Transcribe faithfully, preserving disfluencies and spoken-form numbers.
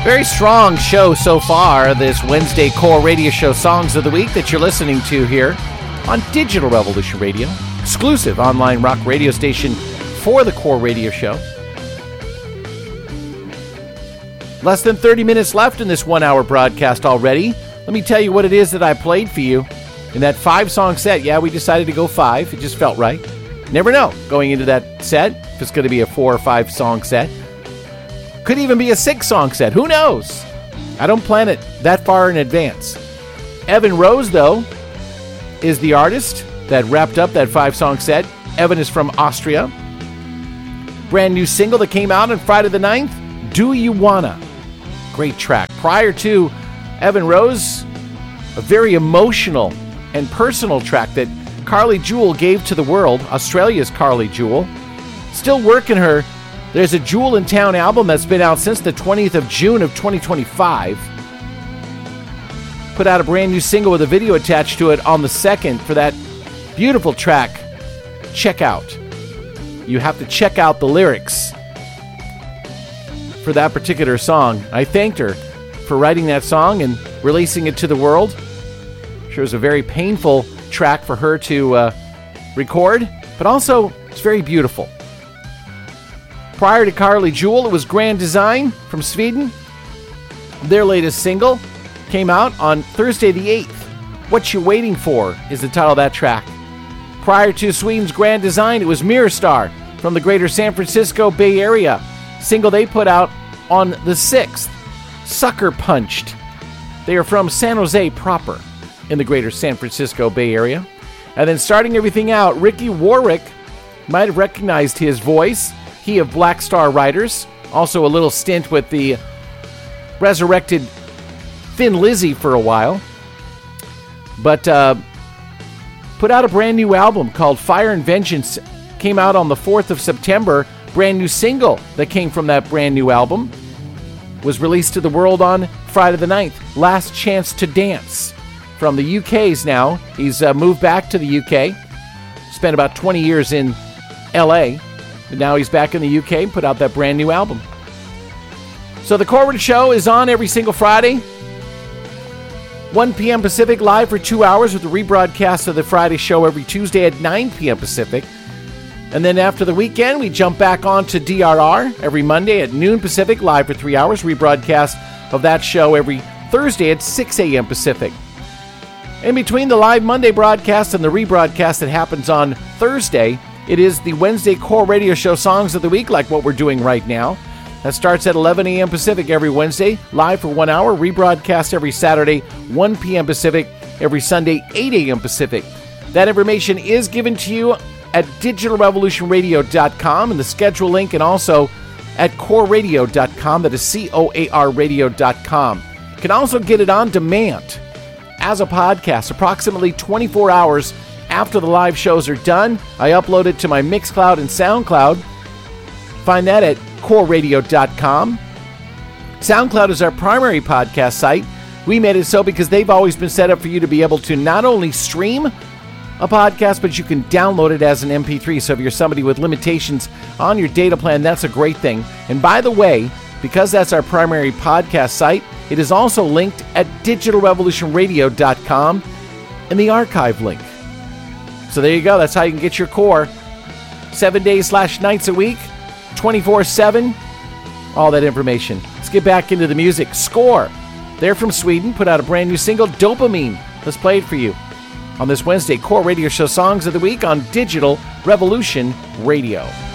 Very strong show so far, this Wednesday Core Radio Show Songs of the Week that you're listening to here on Digital Revolution Radio, exclusive online rock radio station for the Core Radio Show. Less than thirty minutes left in this one-hour broadcast already. Let me tell you what it is that I played for you in that five-song set. Yeah, we decided to go five. It just felt right. Never know going into that set if it's going to be a four or five-song set. Could even be a six-song set. Who knows? I don't plan it that far in advance. Evan Rose, though, is the artist that wrapped up that five-song set. Evan is from Austria. Brand new single that came out on Friday the ninth, Do You Wanna? Great track. Prior to Evan Rose, a very emotional and personal track that Carly Jewell gave to the world, Australia's Carly Jewell. Still working her. There's a Jewel in Town album that's been out since the twentieth of June of twenty twenty-five. Put out a brand new single with a video attached to it on the second for that beautiful track, Check Out. You have to check out the lyrics for that particular song. I thanked her for writing that song and releasing it to the world. Sure, it was a very painful track for her to uh, record, but also it's very beautiful. Prior to Carly Jewell, it was Grand Design from Sweden. Their latest single came out on Thursday the eighth. What You Waiting For is the title of that track. Prior to Sweden's Grand Design, it was Mirrorstar from the greater San Francisco Bay Area. Single they put out on the sixth, Sucker Punched. They are from San Jose proper in the greater San Francisco Bay Area. And then starting everything out, Ricky Warwick, might have recognized his voice. He of Black Star Riders, also a little stint with the resurrected Thin Lizzy for a while, but uh, put out a brand new album called Fire and Vengeance. Came out on the fourth of September. Brand new single that came from that brand new album was released to the world on Friday the ninth. Last Chance to Dance from the U K's now. He's uh, moved back to the U K, spent about twenty years in L A, but now he's back in the U K and put out that brand new album. So the Core Radio Show is on every single Friday, one p.m. Pacific, live for two hours with the rebroadcast of the Friday show every Tuesday at nine p.m. Pacific. And then after the weekend, we jump back on to D R R every Monday at noon Pacific, live for three hours. Rebroadcast of that show every Thursday at six a.m. Pacific. In between the live Monday broadcast and the rebroadcast that happens on Thursday, it is the Wednesday Core Radio Show Songs of the Week, like what we're doing right now. That starts at eleven a.m. Pacific every Wednesday, live for one hour, rebroadcast every Saturday, one p.m. Pacific, every Sunday, eight a.m. Pacific. That information is given to you at digital revolution radio dot com and the schedule link, and also at core radio dot com. That is C O A R radio dot com. You can also get it on demand as a podcast approximately twenty-four hours after the live shows are done. I upload it to my Mixcloud and SoundCloud. Find that at core radio dot com. SoundCloud is our primary podcast site. We made it so because they've always been set up for you to be able to not only stream a podcast, but you can download it as an M P three. So if you're somebody with limitations on your data plan, that's a great thing. And by the way, because that's our primary podcast site, it is also linked at digital revolution radio dot com in the archive link. So there you go. That's how you can get your core. Seven days slash nights a week, twenty-four seven. All that information. Let's get back into the music. Score. They're from Sweden. Put out a brand new single, Dopamine. Let's play it for you on this Wednesday Core Radio Show Songs of the Week on Digital Revolution Radio.